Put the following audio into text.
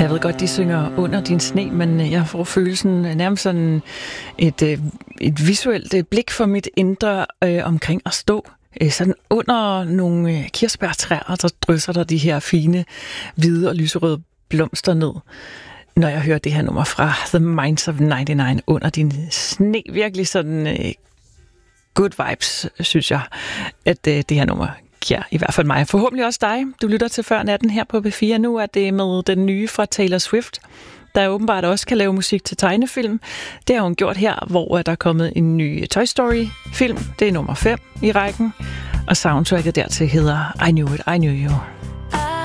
Jeg ved godt, de synger Under din sne, men jeg får følelsen nærmest sådan et visuelt blik for mit indre omkring at stå sådan under nogle kirsebærtræer, og så drysser der de her fine, hvide og lyserøde blomster ned. Når jeg hører det her nummer fra The Minds of 99, Under din sne, virkelig sådan good vibes, synes jeg, at det her nummer giver i hvert fald mig. Forhåbentlig også dig. Du lytter til Før Natten her på B4. Nu er det med den nye fra Taylor Swift, der åbenbart også kan lave musik til tegnefilm. Det har hun gjort her, hvor der er kommet en ny Toy Story-film. Det er nummer 5 i rækken, og soundtracket dertil hedder I Knew It, I Knew You.